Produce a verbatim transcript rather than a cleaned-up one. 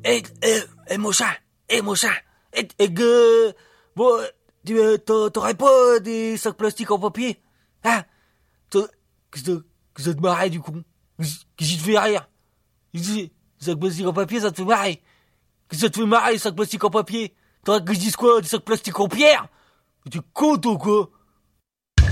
Eh, eh, eh, mon chat, eh, mon chat, eh, eh, que, bon, tu, euh, t'a- t'aurais pas des sacs plastiques en papier? Hein? T'as- Que ça que ça te marrait, du coup? Que que j'y te fais rire? Je dis, sacs plastiques en papier, ça te fait marrer? Que ça te fait marrer, les sacs plastiques en papier? T'aurais que je dise quoi? Des sacs plastiques en pierre? Mais t'es con, toi, quoi?